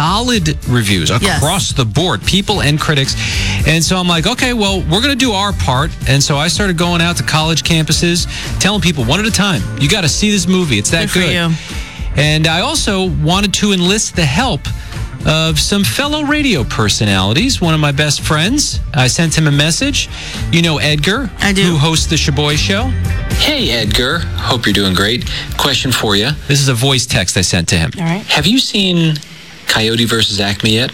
solid reviews across the board, people and critics. And so I'm like, okay, well, we're going to do our part. And so I started going out to college campuses, telling people one at a time, you got to see this movie. It's that good. For you. And I also wanted to enlist the help of some fellow radio personalities. One of my best friends, I sent him a message. You know Edgar, I do. who hosts the Shaboy Show. Hey, Edgar. Hope you're doing great. Question for you. This is a voice text I sent to him. All right. Have you seen Coyote vs. Acme yet?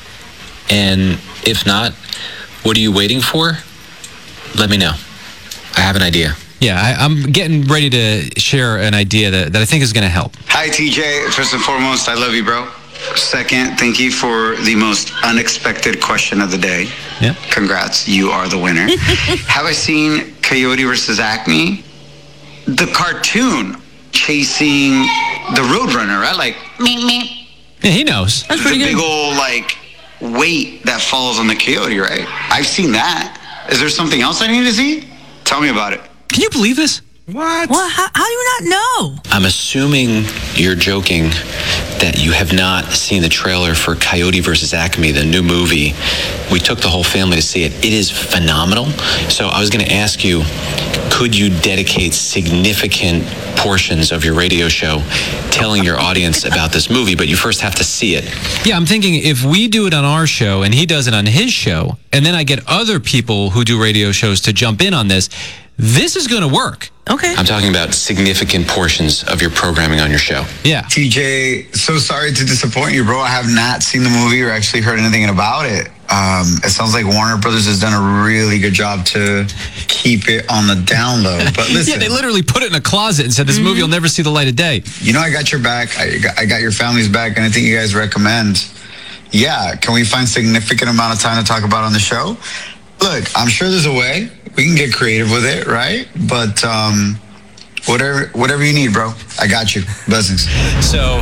And if not, what are you waiting for? Let me know. I have an idea. Yeah, I'm getting ready to share an idea that I think is going to help. Hi, TJ. First and foremost, I love you, bro. Second, thank you for the most unexpected question of the day. Yeah. Congrats, you are the winner. Have I seen Coyote versus Acme? The cartoon chasing the Roadrunner, right? Like, me. Yeah, he knows. That's the pretty big good. old, like, weight that falls on the coyote, right? I've seen that. Is there something else I need to see? Tell me about it. Can you believe this? What? Well, how do you not know? I'm assuming you're joking that you have not seen the trailer for Coyote vs. Acme, the new movie. We took the whole family to see it. It is phenomenal. So I was going to ask you, could you dedicate significant portions of your radio show telling your audience about this movie, but you first have to see it? Yeah, I'm thinking if we do it on our show and he does it on his show, and then I get other people who do radio shows to jump in on this is going to work. Okay. I'm talking about significant portions of your programming on your show. Yeah. TJ, so sorry to disappoint you, bro. I have not seen the movie or actually heard anything about it. It sounds like Warner Brothers has done a really good job to keep it on the down low. But listen. Yeah, they literally put it in a closet and said this movie will never see the light of day. You know, I got your back. I got your family's back. Anything you guys recommend? Yeah. Can we find significant amount of time to talk about on the show? Look, I'm sure there's a way. We can get creative with it, right? But whatever you need, bro. I got you. Blessings. So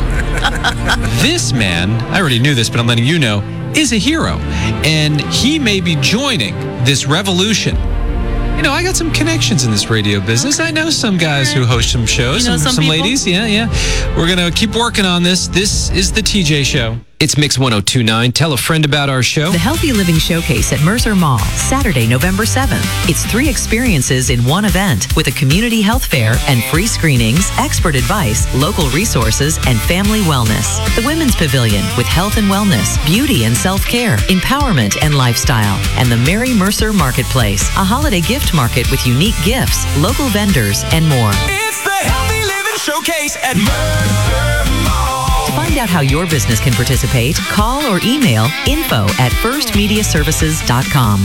this man, I already knew this, but I'm letting you know, is a hero. And he may be joining this revolution. You know, I got some connections in this radio business. I know some guys who host some shows, You know some people? ladies. Yeah. We're going to keep working on this. This is the TJ Show. It's Mix 102.9. Tell a friend about our show. The Healthy Living Showcase at Mercer Mall, Saturday, November 7th. It's 3 experiences in one event with a community health fair and free screenings, expert advice, local resources, and family wellness. The Women's Pavilion with health and wellness, beauty and self-care, empowerment and lifestyle. And the Mary Mercer Marketplace, a holiday gift market with unique gifts, local vendors, and more. It's the Healthy Living Showcase at Mercer Mall. To find out how your business can participate, call or email info@firstmediaservices.com.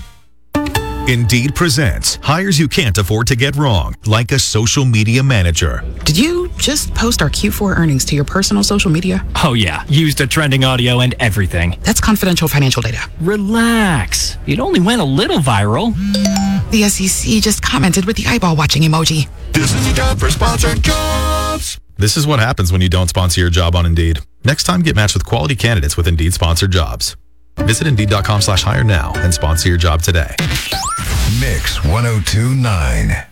Indeed presents hires you can't afford to get wrong, like a social media manager. Did you just post our Q4 earnings to your personal social media? Oh yeah, used the trending audio and everything. That's confidential financial data. Relax. It only went a little viral. The SEC just commented with the eyeball watching emoji. This is the job for sponsored jobs. This is what happens when you don't sponsor your job on Indeed. Next time, get matched with quality candidates with Indeed sponsored jobs. Visit Indeed.com/hire now and sponsor your job today. Mix 102.9.